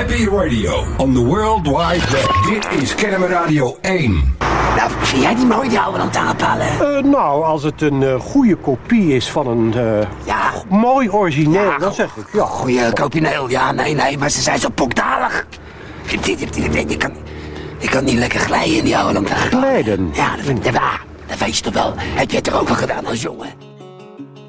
Happy Radio on the World Wide Web. Dit is Kennemer Radio 1. Nou, vind jij die mooi, die oude lantaarnpalen? Nou, als het een goede kopie is van een mooi origineel, dan zeg ik ja. Goeie kopineel, ja, nee, maar ze zijn zo pokdalig. Ik kan niet lekker glijden in die oude lantaarnpalen. Glijden? Ja, dat weet je toch wel. Heb je het er ook al gedaan als jongen?